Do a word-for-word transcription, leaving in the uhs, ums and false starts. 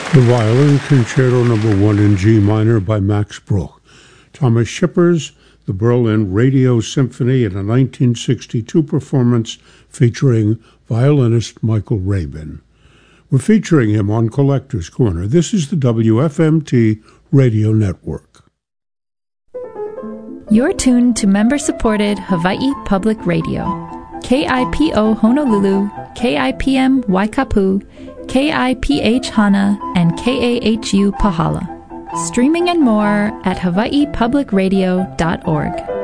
The Violin Concerto Number One in G Minor by Max Bruch. Thomas Schipper's The Berlin Radio Symphony in a nineteen sixty-two performance featuring violinist Michael Rabin. We're featuring him on Collector's Corner. This is the W F M T Radio Network. You're tuned to member-supported Hawaii Public Radio. K I P O Honolulu, K I P M Waikapu, K I P H Hana, and K A H U Pahala. Streaming and more at hawaii public radio dot org.